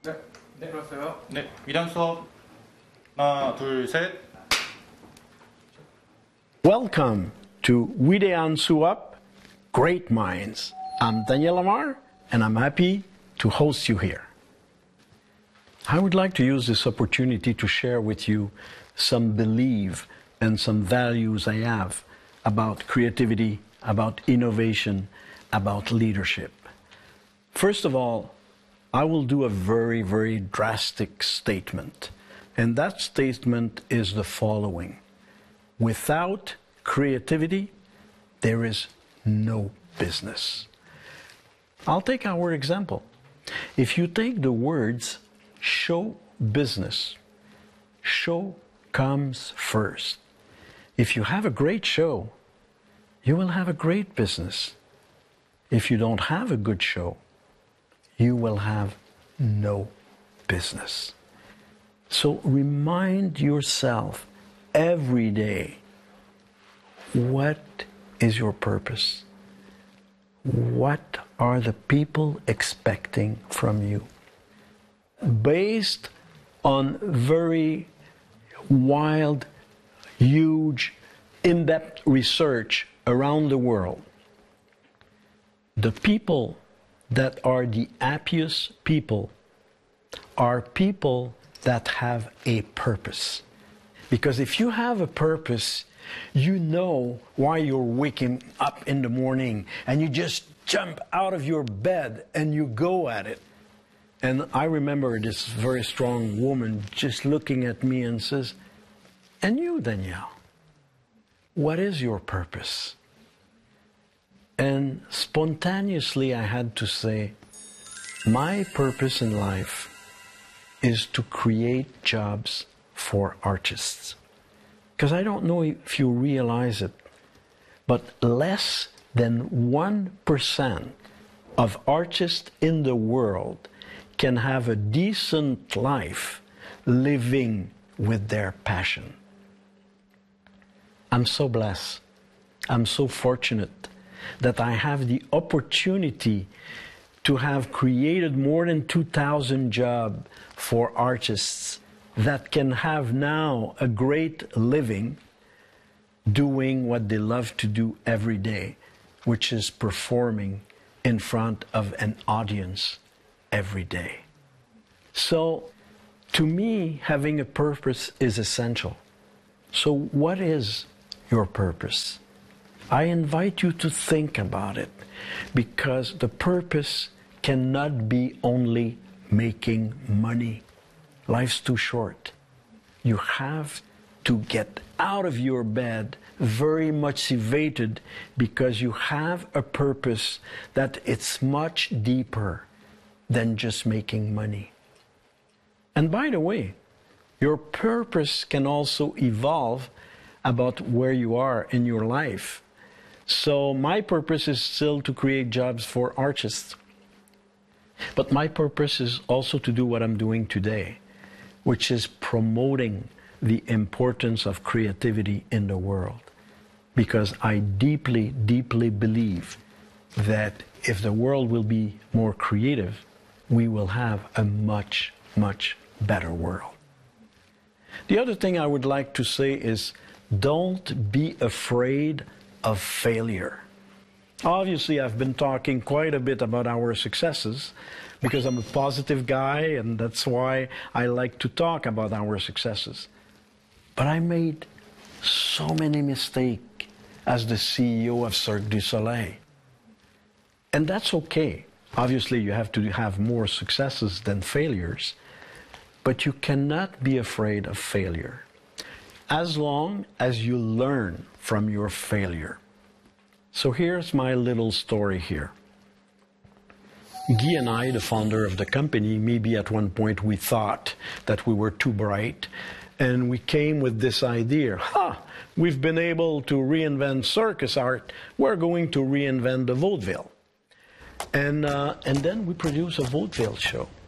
네, 들었어요. 네, 2단 수업. 하나, 둘, 셋. Welcome to Widean Suap, Great Minds. I'm Daniel Amar, and I'm happy to host you here. I would like to use this opportunity to share with you some belief and some values I have about creativity, about innovation, about leadership. First of all, I will do a very, very drastic statement. And that statement is the following. Without creativity, there is no business. I'll take our example. If you take the words show business, show comes first. If you have a great show, you will have a great business. If you don't have a good show, you will have no business. So remind yourself every day, what is your purpose? What are the people expecting from you? Based on very wild, huge, in-depth research around the world, the people that are the happiest people are people that have a purpose. Because if you have a purpose, you know why you're waking up in the morning and you just jump out of your bed and you go at it. And I remember this very strong woman just looking at me and says, "And you, Danielle, what is your purpose?" And spontaneously I had to say, my purpose in life is to create jobs for artists. Because I don't know if you realize it, but less than 1% of artists in the world can have a decent life living with their passion. I'm so blessed. I'm so fortunate that I have the opportunity to have created more than 2,000 jobs for artists that can have now a great living doing what they love to do every day, which is performing in front of an audience every day. So, to me, having a purpose is essential. So, what is your purpose? I invite you to think about it, because the purpose cannot be only making money. Life's too short. You have to get out of your bed very motivated, because you have a purpose that it's much deeper than just making money. And by the way, your purpose can also evolve about where you are in your life. So my purpose is still to create jobs for artists. But my purpose is also to do what I'm doing today, which is promoting the importance of creativity in the world. Because I deeply, deeply believe that if the world will be more creative, we will have a much, much better world. The other thing I would like to say is, don't be afraid of failure. Obviously, I've been talking quite a bit about our successes because I'm a positive guy, and that's why I like to talk about our successes. But I made so many mistakes as the CEO of Cirque du Soleil. And that's okay. Obviously, you have to have more successes than failures, but you cannot be afraid of failure as long as you learn from your failure. So here's my little story here. Guy and I, the founder of the company, maybe at one point we thought that we were too bright, and we came with this idea, we've been able to reinvent circus art, we're going to reinvent the vaudeville. And then we produced a vaudeville show.